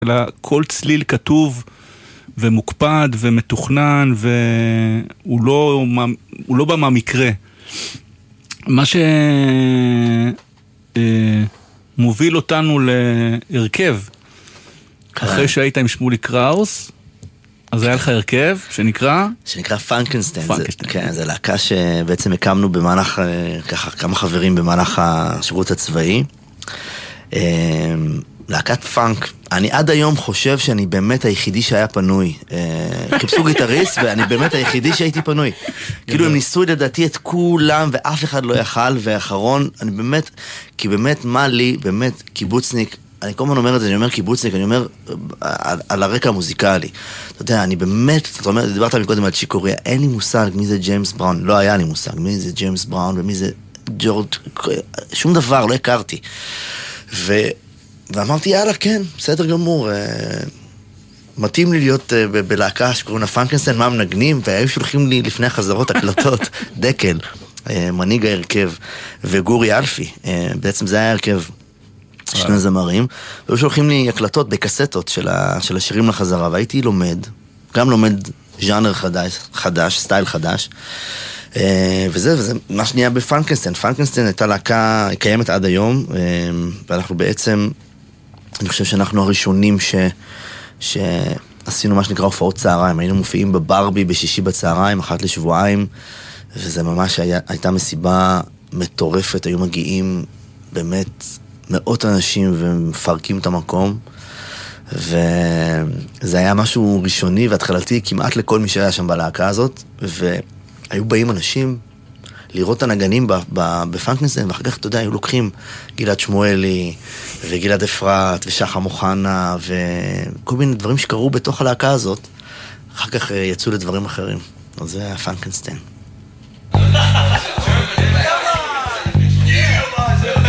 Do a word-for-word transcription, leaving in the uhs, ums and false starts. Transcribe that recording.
אלא כל צליל כתוב ומוקפד ומתוכנן, והוא לא, הוא לא בא מהמקרה. מה שמוביל אותנו להרכב, אחרי שהיית עם שמולי קראוס, אז היה לך הרכב שנקרא? שנקרא פנקנסטיין. כן, זה להקה שבעצם הקמנו במהלך, ככה, כמה חברים במהלך השירות הצבאי. להקת פאנק. אני עד היום חושב שאני באמת היחידי שהיה פנוי. חיפשו גיטריסט, ואני באמת היחידי שהייתי פנוי. כאילו הם ניסו לדעתי את כולם, ואף אחד לא יכל, ואחרון, אני באמת, כי באמת מה לי, באמת קיבוצניק, אני כל הזמן אומר את זה, אני אומר קיבוצניק, אני אומר על, על הרקע המוזיקלי. אתה יודע, אני באמת, אתה אומר, דיברת מקודם על צ'יקוריה, אין לי מושג מי זה ג'יימס בראון, לא היה לי מושג מי זה ג'יימס בראון, ומי זה ג'ורג', שום דבר, לא הכרתי. ו... ואמרתי, יאללה, כן, בסדר גמור, מתאים לי להיות בלהקה שקוראים לה פנקנסטיין, מה מנגנים, והיו שולחים לי לפני החזרות הקלטות, דקל, מנהיג ההרכב, וגורי אלפי, בעצם זה היה הרכב, שני זמרים, והיו שולחים לי הקלטות בקסטות של, ה, של השירים לחזרה, והייתי לומד, גם לומד ז'אנר חדש, חדש, סטייל חדש, וזה, וזה מה שנהיה בפנקנסטיין. פנקנסטיין הייתה להקה, היא קיימת עד היום, ואנחנו בעצם, אני חושב שאנחנו הראשונים ש, שעשינו מה שנקרא הופעות צהריים, היינו מופיעים בברבי בשישי בצהריים, אחת לשבועיים, וזה ממש היה, הייתה מסיבה מטורפת, היו מגיעים באמת מאות אנשים ומפרקים את המקום, וזה היה משהו ראשוני והתחלתי כמעט לכל מי שהיה שם בלהקה הזאת, והיו באים אנשים לראות את הנגנים בפנקנסטיין, ואחר כך, אתה יודע, היו לוקחים גלעד שמואלי, וגלעד אפרת, ושחה מוחנה, וכל מיני דברים שקרו בתוך הלהקה הזאת, אחר כך יצאו לדברים אחרים. אז זה היה פנקנסטיין.